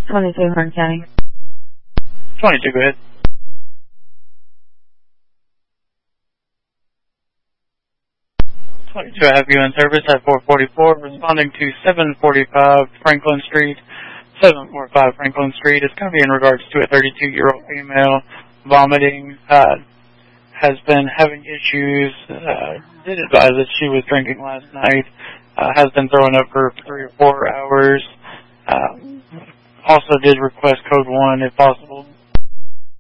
22 Hearn County. 22, go ahead. 22, I have you in service at 444, responding to 745 Franklin Street. 745 Franklin Street. It's going to be in regards to a 32-year-old female vomiting, has been having issues, did advise that she was drinking last night, has been throwing up for 3 or 4 hours, also did request code 1 if possible.